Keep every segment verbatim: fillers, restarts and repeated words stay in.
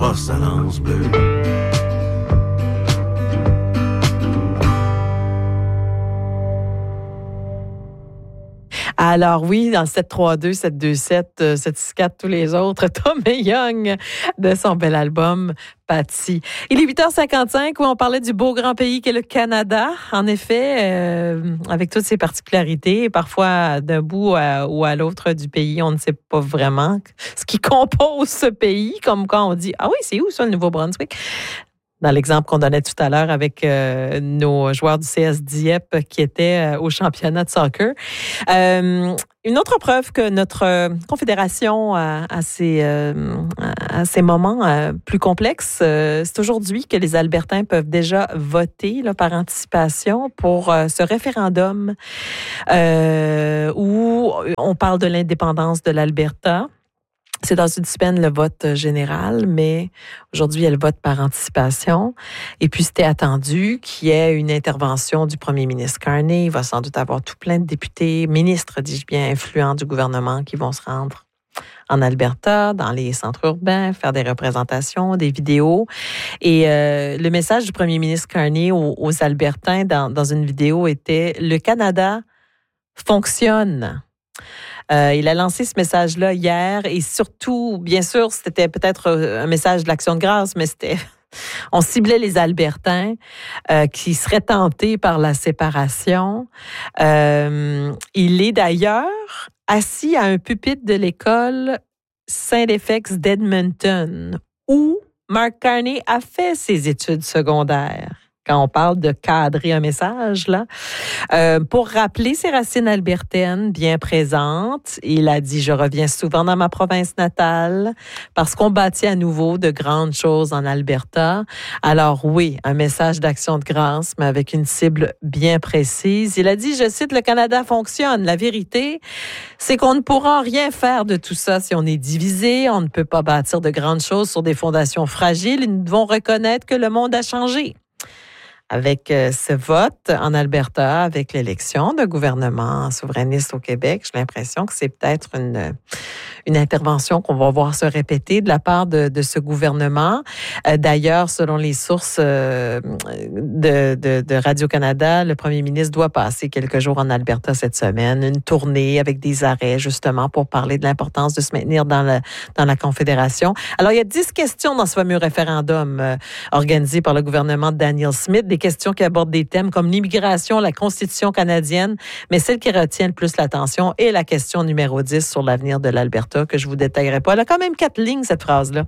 brosse à l'anse bleue. Alors oui, dans le sept trois deux, sept deux sept, sept six quatre, tous les autres, Tommy Young de son bel album Patty. Il est huit heures cinquante-cinq où on parlait du beau grand pays qu'est le Canada. En effet, euh, avec toutes ses particularités, parfois d'un bout à, ou à l'autre du pays, on ne sait pas vraiment ce qui compose ce pays, comme quand on dit « Ah oui, c'est où ça, le Nouveau-Brunswick? » Dans l'exemple qu'on donnait tout à l'heure avec euh, nos joueurs du C S Dieppe qui étaient euh, au championnat de soccer. Euh, une autre preuve que notre euh, confédération a, a, ses, euh, a ses moments euh, plus complexes, euh, c'est aujourd'hui que les Albertains peuvent déjà voter là, par anticipation pour euh, ce référendum euh, où on parle de l'indépendance de l'Alberta. C'est dans une semaine le vote général, mais aujourd'hui, il y a le vote par anticipation. Et puis, c'était attendu qu'il y ait une intervention du premier ministre Carney. Il va sans doute avoir tout plein de députés, ministres, dis-je bien, influents du gouvernement qui vont se rendre en Alberta, dans les centres urbains, faire des représentations, des vidéos. Et euh, le message du premier ministre Carney aux, aux Albertains dans, dans une vidéo était « Le Canada fonctionne ». Euh, il a lancé ce message-là hier et surtout, bien sûr, c'était peut-être un message de l'Action de grâce, mais c'était, on ciblait les Albertains euh, qui seraient tentés par la séparation. Euh, il est d'ailleurs assis à un pupitre de l'école Saint-F X d'Edmonton où Mark Carney a fait ses études secondaires. Quand on parle de cadrer un message, là, euh, pour rappeler ses racines albertaines bien présentes, il a dit « Je reviens souvent dans ma province natale parce qu'on bâtit à nouveau de grandes choses en Alberta. » Alors oui, un message d'action de grâce, mais avec une cible bien précise. Il a dit, je cite, « Le Canada fonctionne. La vérité, c'est qu'on ne pourra rien faire de tout ça si on est divisé. On ne peut pas bâtir de grandes choses sur des fondations fragiles. Et nous devons reconnaître que le monde a changé. » Avec euh, ce vote en Alberta, avec l'élection d'un gouvernement souverainiste au Québec, j'ai l'impression que c'est peut-être une, une intervention qu'on va voir se répéter de la part de, de ce gouvernement. Euh, d'ailleurs, selon les sources euh, de, de, de Radio-Canada, le premier ministre doit passer quelques jours en Alberta cette semaine, une tournée avec des arrêts justement pour parler de l'importance de se maintenir dans, le, dans la Confédération. Alors, il y a dix questions dans ce fameux référendum euh, organisé par le gouvernement de Daniel Smith, des questions qui abordent des thèmes comme l'immigration, la Constitution canadienne, mais celle qui retient le plus l'attention est la question numéro dix sur l'avenir de l'Alberta, que je vous détaillerai pas. Elle a quand même quatre lignes, cette phrase-là.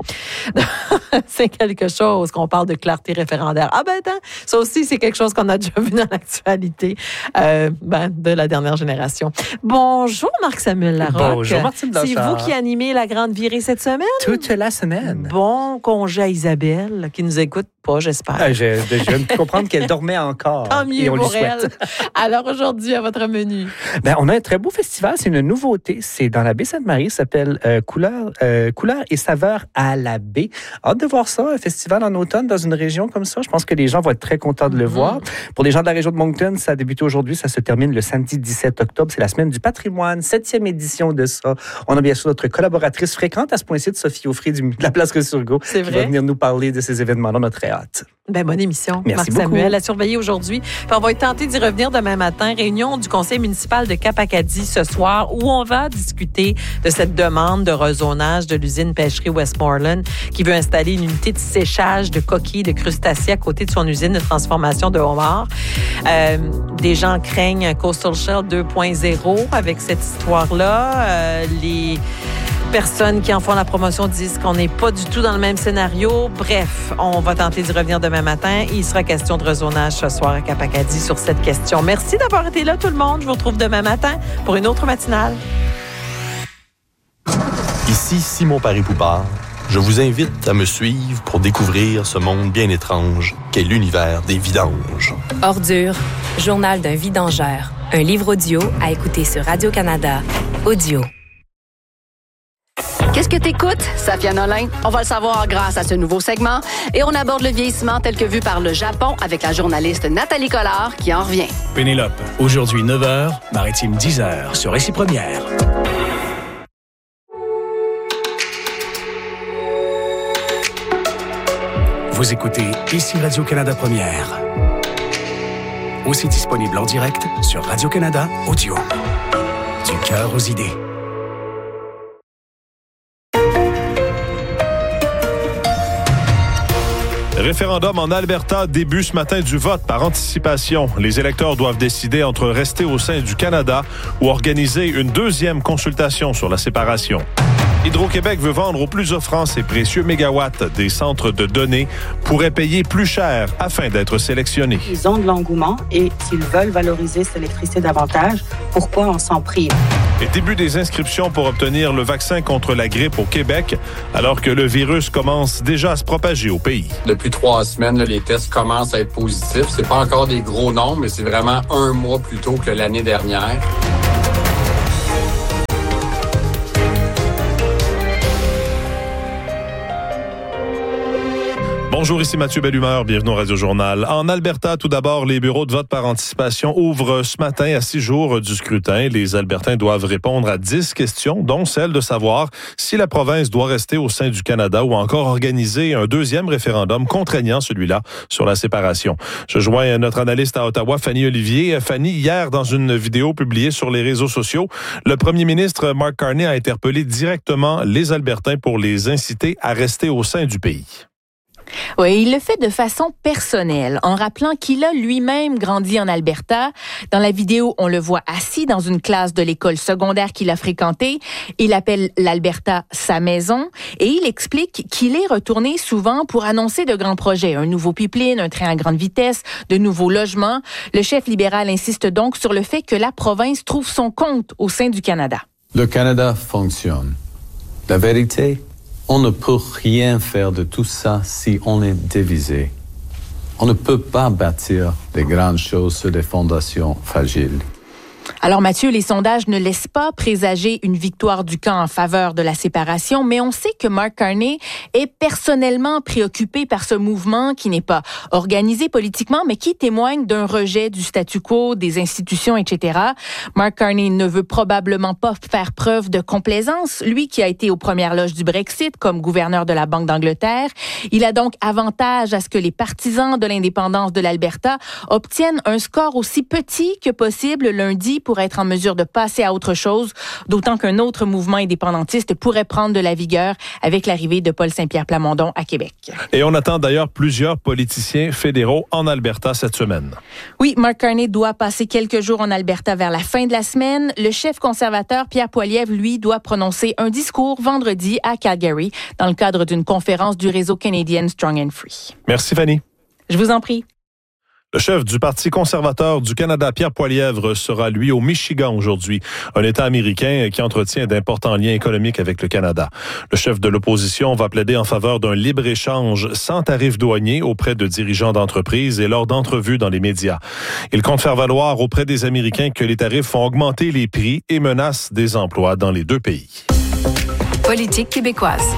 C'est quelque chose qu'on parle de clarté référendaire. Ah ben attends, ça aussi, c'est quelque chose qu'on a déjà vu dans l'actualité euh, ben, de la dernière génération. Bonjour Marc-Samuel Larocque. Bonjour Martine Blanchard. C'est vous qui animez la grande virée cette semaine? Toute la semaine. Bon congé à Isabelle, qui nous écoute pas, j'espère. Ah, je, je viens de comprendre qu'elle dormait encore. Tant mieux et on pour lui souhaite. elle. Alors aujourd'hui, à votre menu. Ben, on a un très beau festival, c'est une nouveauté. C'est dans la baie Sainte-Marie, ça s'appelle euh, Couleurs euh, Couleur et saveurs à la baie. Hâte de voir ça, un festival en automne dans une région comme ça. Je pense que les gens vont être très contents de le mm-hmm. voir. Pour les gens de la région de Moncton, ça a débuté aujourd'hui, ça se termine le samedi dix-sept octobre. C'est la semaine du patrimoine, septième édition de ça. On a bien sûr notre collaboratrice fréquente à ce point-ci de Sophie Aufry de la Place Ressurgo. C'est qui vrai. va venir nous parler de ces événements-là. On a très hâte. Ben, bonne émission, Merci Marc-Samuel. beaucoup. À surveiller aujourd'hui. Puis on va tenter d'y revenir demain matin. Réunion du conseil municipal de Cap-Acadie ce soir où on va discuter de cette demande de rezonage de l'usine pêcherie Westmoreland qui veut installer une unité de séchage de coquilles de crustacés à côté de son usine de transformation de homards. Euh, des gens craignent un Coastal Shell deux point zéro avec cette histoire-là. Euh, les personnes qui en font la promotion disent qu'on n'est pas du tout dans le même scénario. Bref, on va tenter d'y revenir demain matin. Il sera question de rezonage ce soir à Cap-Acadie sur cette question. Merci d'avoir été là, tout le monde. Je vous retrouve demain matin pour une autre matinale. Ici Simon Paré-Poupard. Je vous invite à me suivre pour découvrir ce monde bien étrange qu'est l'univers des vidanges. Ordure, journal d'un vidangeur. Un livre audio à écouter sur Radio-Canada. Audio. Qu'est-ce que t'écoutes, Safia Nolin? On va le savoir grâce à ce nouveau segment. Et on aborde le vieillissement tel que vu par le Japon avec la journaliste Nathalie Collard qui en revient. Pénélope, aujourd'hui neuf heures, Maritime dix heures sur Récit Première. Vous écoutez ici Radio-Canada Première. Aussi disponible en direct sur Radio-Canada Audio. Du cœur aux idées. Référendum en Alberta, début ce matin du vote par anticipation. Les électeurs doivent décider entre rester au sein du Canada ou organiser une deuxième consultation sur la séparation. Hydro-Québec veut vendre au plus offrant ses précieux mégawatts. Des centres de données pourraient payer plus cher afin d'être sélectionnés. Ils ont de l'engouement et s'ils veulent valoriser cette électricité davantage, pourquoi on s'en prive? Et début des inscriptions pour obtenir le vaccin contre la grippe au Québec, alors que le virus commence déjà à se propager au pays. Depuis trois semaines, là, les tests commencent à être positifs. C'est pas encore des gros nombres, mais c'est vraiment un mois plus tôt que l'année dernière. Bonjour, ici Mathieu Bellumeur, bienvenue au Radio-Journal. En Alberta, tout d'abord, les bureaux de vote par anticipation ouvrent ce matin à six jours du scrutin. Les Albertains doivent répondre à dix questions, dont celle de savoir si la province doit rester au sein du Canada ou encore organiser un deuxième référendum contraignant, celui-là, sur la séparation. Je joins notre analyste à Ottawa, Fanny Olivier. Fanny, hier, dans une vidéo publiée sur les réseaux sociaux, le premier ministre Mark Carney a interpellé directement les Albertains pour les inciter à rester au sein du pays. Oui, il le fait de façon personnelle, en rappelant qu'il a lui-même grandi en Alberta. Dans la vidéo, on le voit assis dans une classe de l'école secondaire qu'il a fréquentée. Il appelle l'Alberta sa maison et il explique qu'il est retourné souvent pour annoncer de grands projets. Un nouveau pipeline, un train à grande vitesse, de nouveaux logements. Le chef libéral insiste donc sur le fait que la province trouve son compte au sein du Canada. Le Canada fonctionne. La vérité, on ne peut rien faire de tout ça si on est divisé. On ne peut pas bâtir des grandes choses sur des fondations fragiles. Alors Mathieu, les sondages ne laissent pas présager une victoire du camp en faveur de la séparation, mais on sait que Mark Carney est personnellement préoccupé par ce mouvement qui n'est pas organisé politiquement, mais qui témoigne d'un rejet du statu quo, des institutions, et cetera. Mark Carney ne veut probablement pas faire preuve de complaisance, lui qui a été aux premières loges du Brexit comme gouverneur de la Banque d'Angleterre. Il a donc avantage à ce que les partisans de l'indépendance de l'Alberta obtiennent un score aussi petit que possible lundi pour être en mesure de passer à autre chose, d'autant qu'un autre mouvement indépendantiste pourrait prendre de la vigueur avec l'arrivée de Paul Saint-Pierre Plamondon à Québec. Et on attend d'ailleurs plusieurs politiciens fédéraux en Alberta cette semaine. Oui, Mark Carney doit passer quelques jours en Alberta vers la fin de la semaine. Le chef conservateur Pierre Poilievre, lui, doit prononcer un discours vendredi à Calgary dans le cadre d'une conférence du réseau canadien Strong and Free. Merci Fanny. Je vous en prie. Le chef du Parti conservateur du Canada, Pierre Poilievre, sera, lui, au Michigan aujourd'hui, un État américain qui entretient d'importants liens économiques avec le Canada. Le chef de l'opposition va plaider en faveur d'un libre-échange sans tarifs douaniers auprès de dirigeants d'entreprises et lors d'entrevues dans les médias. Il compte faire valoir auprès des Américains que les tarifs font augmenter les prix et menacent des emplois dans les deux pays. Politique québécoise.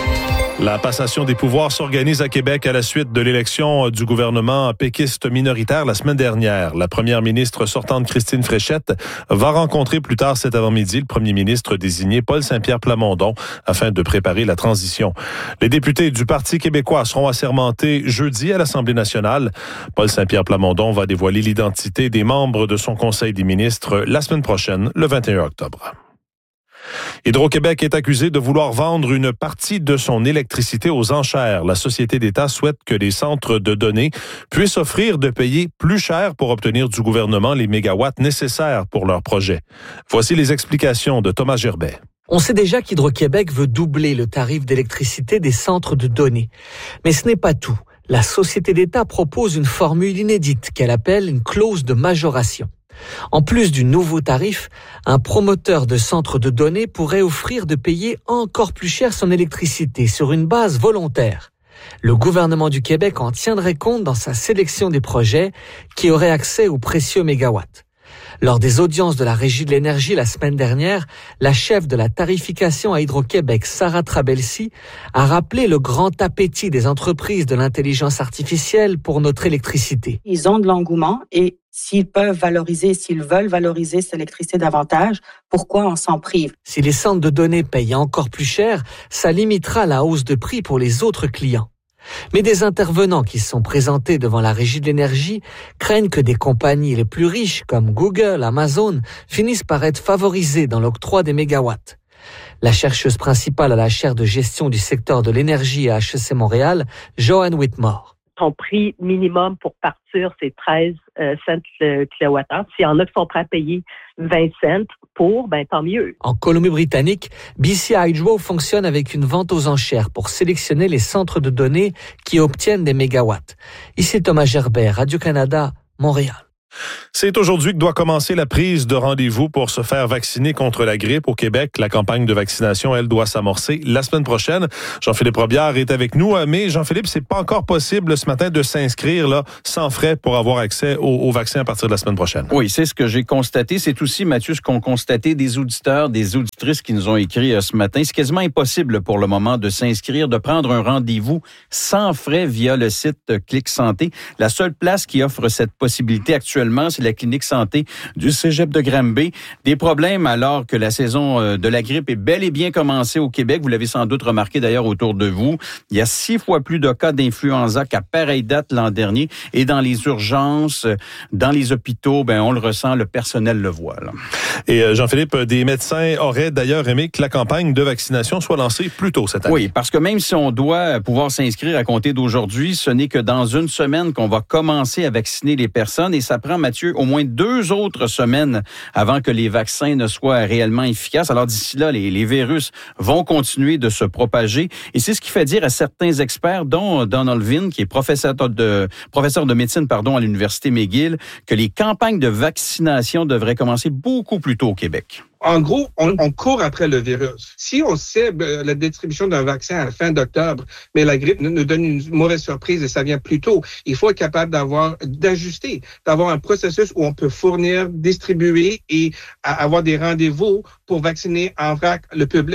La passation des pouvoirs s'organise à Québec à la suite de l'élection du gouvernement péquiste minoritaire la semaine dernière. La première ministre sortante Christine Fréchette va rencontrer plus tard cet avant-midi le premier ministre désigné Paul Saint-Pierre Plamondon afin de préparer la transition. Les députés du Parti québécois seront assermentés jeudi à l'Assemblée nationale. Paul Saint-Pierre Plamondon va dévoiler l'identité des membres de son conseil des ministres la semaine prochaine, le vingt et un octobre. Hydro-Québec est accusé de vouloir vendre une partie de son électricité aux enchères. La société d'État souhaite que les centres de données puissent offrir de payer plus cher pour obtenir du gouvernement les mégawatts nécessaires pour leur projet. Voici les explications de Thomas Gerbet. On sait déjà qu'Hydro-Québec veut doubler le tarif d'électricité des centres de données. Mais ce n'est pas tout. La société d'État propose une formule inédite qu'elle appelle une clause de majoration. En plus du nouveau tarif, un promoteur de centres de données pourrait offrir de payer encore plus cher son électricité sur une base volontaire. Le gouvernement du Québec en tiendrait compte dans sa sélection des projets qui auraient accès aux précieux mégawatts. Lors des audiences de la Régie de l'énergie la semaine dernière, la chef de la tarification à Hydro-Québec, Sarah Trabelsi, a rappelé le grand appétit des entreprises de l'intelligence artificielle pour notre électricité. Ils ont de l'engouement et s'ils peuvent valoriser, s'ils veulent valoriser cette électricité davantage, pourquoi on s'en prive? Si les centres de données payent encore plus cher, ça limitera la hausse de prix pour les autres clients. Mais des intervenants qui se sont présentés devant la Régie de l'énergie craignent que des compagnies les plus riches comme Google, Amazon finissent par être favorisées dans l'octroi des mégawatts. La chercheuse principale à la chaire de gestion du secteur de l'énergie à H E C Montréal, Joanne Whitmore. Son prix minimum pour partir, c'est treize euh, cents le kilowattheure. S'il y en a qui sont prêts à payer vingt cents pour, ben tant mieux. En Colombie-Britannique, B C Hydro fonctionne avec une vente aux enchères pour sélectionner les centres de données qui obtiennent des mégawatts. Ici Thomas Gerbert, Radio-Canada, Montréal. C'est aujourd'hui que doit commencer la prise de rendez-vous pour se faire vacciner contre la grippe au Québec. La campagne de vaccination, elle, doit s'amorcer la semaine prochaine. Jean-Philippe Robillard est avec nous, mais Jean-Philippe, c'est pas encore possible ce matin de s'inscrire là sans frais pour avoir accès au, au vaccin à partir de la semaine prochaine. Oui, c'est ce que j'ai constaté. C'est aussi, Mathieu, ce qu'ont constaté des auditeurs, des auditrices qui nous ont écrit ce matin. C'est quasiment impossible pour le moment de s'inscrire, de prendre un rendez-vous sans frais via le site Clic Santé. La seule place qui offre cette possibilité actuellement, c'est la clinique santé du Cégep de Granby. Des problèmes alors que la saison de la grippe est bel et bien commencée au Québec. Vous l'avez sans doute remarqué d'ailleurs autour de vous. Il y a six fois plus de cas d'influenza qu'à pareille date l'an dernier. Et dans les urgences, dans les hôpitaux, ben on le ressent, le personnel le voit. Là. Et Jean-Philippe, des médecins auraient d'ailleurs aimé que la campagne de vaccination soit lancée plus tôt cette année. Oui, parce que même si on doit pouvoir s'inscrire à compter d'aujourd'hui, ce n'est que dans une semaine qu'on va commencer à vacciner les personnes et ça prend, Mathieu, au moins deux autres semaines avant que les vaccins ne soient réellement efficaces. Alors d'ici là, les, les virus vont continuer de se propager. Et c'est ce qui fait dire à certains experts, dont Donald Vin, qui est professeur de, professeur de médecine pardon, à l'Université McGill, que les campagnes de vaccination devraient commencer beaucoup plus tôt au Québec. En gros, on, on court après le virus. Si on cible la distribution d'un vaccin à la fin d'octobre, mais la grippe nous donne une mauvaise surprise et ça vient plus tôt, il faut être capable d'avoir, d'ajuster, d'avoir un processus où on peut fournir, distribuer et avoir des rendez-vous pour vacciner en vrac le public.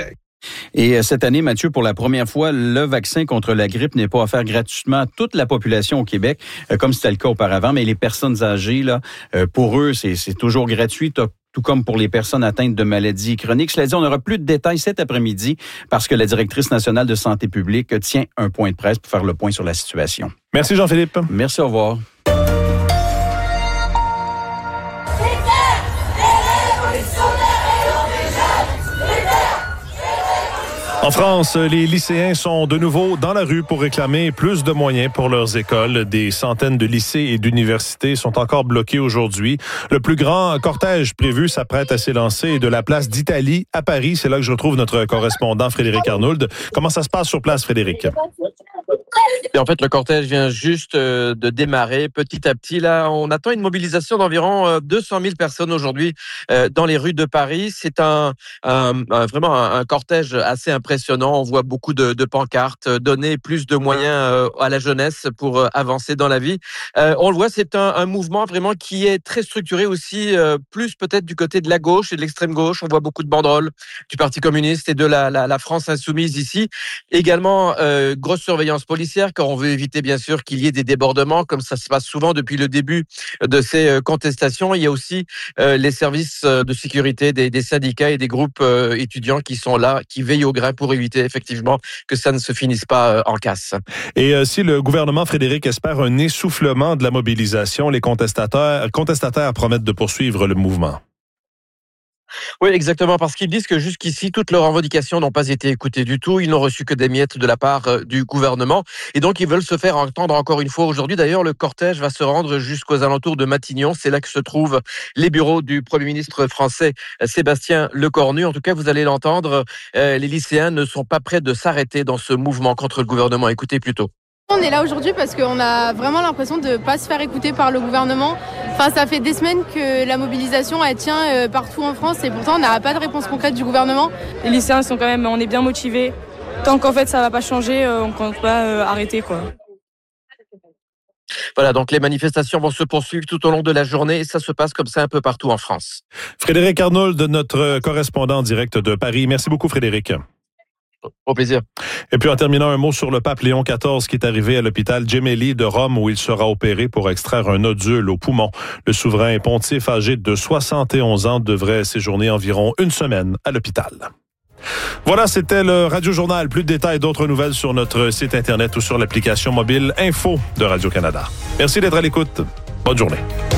Et cette année, Mathieu, pour la première fois, le vaccin contre la grippe n'est pas offert gratuitement à toute la population au Québec, comme c'était le cas auparavant, mais les personnes âgées, là, pour eux, c'est, c'est toujours gratuit. Tout comme pour les personnes atteintes de maladies chroniques. Cela dit, on n'aura plus de détails cet après-midi parce que la directrice nationale de santé publique tient un point de presse pour faire le point sur la situation. Merci Jean-Philippe. Merci, au revoir. En France, les lycéens sont de nouveau dans la rue pour réclamer plus de moyens pour leurs écoles. Des centaines de lycées et d'universités sont encore bloqués aujourd'hui. Le plus grand cortège prévu s'apprête à s'élancer de la place d'Italie à Paris. C'est là que je retrouve notre correspondant Frédéric Arnould. Comment ça se passe sur place, Frédéric? Et en fait, le cortège vient juste de démarrer petit à petit. Là, on attend une mobilisation d'environ deux cent mille personnes aujourd'hui dans les rues de Paris. C'est un, un, un vraiment un, un cortège assez impressionnant. On voit beaucoup de, de pancartes, donner plus de moyens à la jeunesse pour avancer dans la vie. On le voit, c'est un, un mouvement vraiment qui est très structuré aussi, plus peut-être du côté de la gauche et de l'extrême gauche. On voit beaucoup de banderoles du Parti communiste et de la, la, la France insoumise ici. Également, euh, grosse surveillance policière, car on veut éviter bien sûr qu'il y ait des débordements, comme ça se passe souvent depuis le début de ces contestations. Il y a aussi euh, les services de sécurité des, des syndicats et des groupes euh, étudiants qui sont là, qui veillent au grain pour éviter effectivement que ça ne se finisse pas euh, en casse. Et euh, si le gouvernement, Frédéric, espère un essoufflement de la mobilisation, les contestataires, contestataires promettent de poursuivre le mouvement. Oui, exactement, parce qu'ils disent que jusqu'ici, toutes leurs revendications n'ont pas été écoutées du tout. Ils n'ont reçu que des miettes de la part du gouvernement. Et donc, ils veulent se faire entendre encore une fois aujourd'hui. D'ailleurs, le cortège va se rendre jusqu'aux alentours de Matignon. C'est là que se trouvent les bureaux du Premier ministre français, Sébastien Lecornu. En tout cas, vous allez l'entendre, les lycéens ne sont pas prêts de s'arrêter dans ce mouvement contre le gouvernement. Écoutez plutôt. On est là aujourd'hui parce qu'on a vraiment l'impression de ne pas se faire écouter par le gouvernement. Enfin, ça fait des semaines que la mobilisation elle tient partout en France et pourtant on n'a pas de réponse concrète du gouvernement. Les lycéens sont quand même, on est bien motivés. Tant qu'en fait ça va pas changer, on ne compte pas arrêter quoi. Voilà, donc les manifestations vont se poursuivre tout au long de la journée et ça se passe comme ça un peu partout en France. Frédéric Arnould, notre correspondant direct de Paris. Merci beaucoup, Frédéric. Au plaisir. Et puis en terminant, un mot sur le pape Léon quatorze qui est arrivé à l'hôpital Gemelli de Rome où il sera opéré pour extraire un nodule au poumon. Le souverain pontife âgé de soixante et onze ans devrait séjourner environ une semaine à l'hôpital. Voilà, c'était le Radio Journal. Plus de détails et d'autres nouvelles sur notre site Internet ou sur l'application mobile Info de Radio-Canada. Merci d'être à l'écoute. Bonne journée.